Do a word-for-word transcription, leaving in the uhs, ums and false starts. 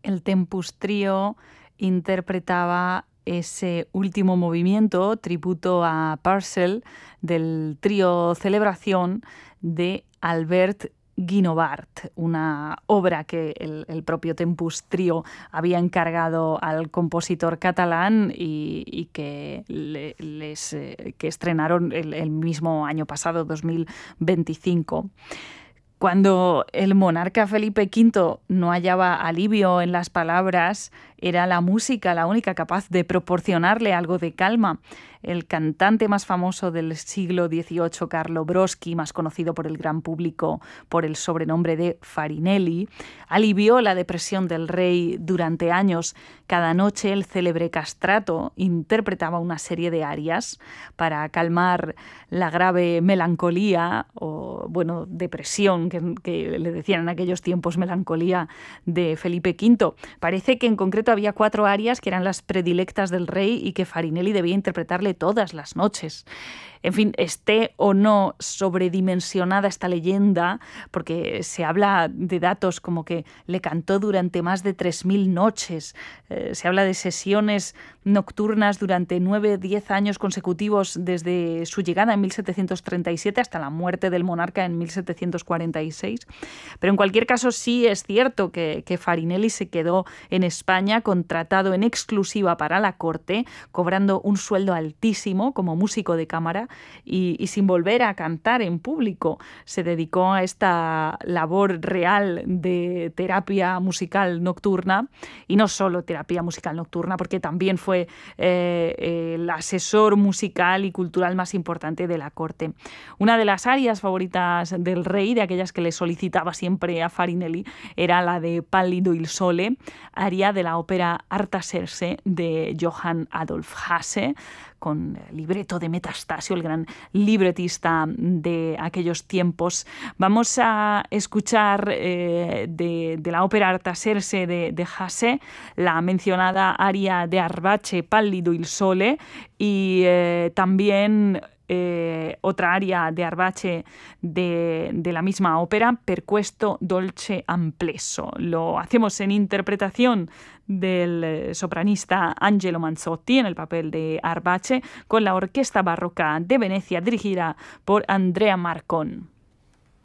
El Tempus Trio interpretaba ese último movimiento, tributo a Purcell, del trío Celebración de Albert Guinovart, una obra que el, el propio Tempus Trio había encargado al compositor catalán y, y que, le, les, eh, que estrenaron el, el mismo año pasado, dos mil veinticinco. Cuando el monarca Felipe quinto no hallaba alivio en las palabras, era la música la única capaz de proporcionarle algo de calma. El cantante más famoso del siglo dieciocho, Carlo Broschi, más conocido por el gran público por el sobrenombre de Farinelli, alivió la depresión del rey durante años. Cada noche el célebre castrato interpretaba una serie de arias para calmar la grave melancolía o, bueno, depresión, que, que le decían en aquellos tiempos melancolía de Felipe quinto. Parece que en concreto había cuatro arias que eran las predilectas del rey y que Farinelli debía interpretarle todas las noches. En fin, esté o no sobredimensionada esta leyenda, porque se habla de datos como que le cantó durante más de tres mil noches. Eh, se habla de sesiones nocturnas durante nueve, diez años consecutivos desde su llegada en mil setecientos treinta y siete hasta la muerte del monarca en mil setecientos cuarenta y seis. Pero en cualquier caso sí es cierto que, que Farinelli se quedó en España contratado en exclusiva para la corte, cobrando un sueldo altísimo como músico de cámara y, y sin volver a cantar en público. Se dedicó a esta labor real de terapia musical nocturna, y no solo terapia musical nocturna, porque también fue eh, el asesor musical y cultural más importante de la corte. Una de las arias favoritas del rey, de aquellas que le solicitaba siempre a Farinelli, era la de Pallido il Sole, aria de la ópera Artaserse de Johann Adolf Hasse, con libreto de Metastasio, el gran libretista de aquellos tiempos. Vamos a escuchar eh, de, de la ópera Artaserse de, de Hasse la mencionada aria de Arbace, Pallido il Sole, y eh, también Eh, otra aria de Arbace de, de la misma ópera, Per questo dolce amplesso. Lo hacemos en interpretación del sopranista Angelo Manzotti en el papel de Arbace, con la Orquesta Barroca de Venecia dirigida por Andrea Marcon.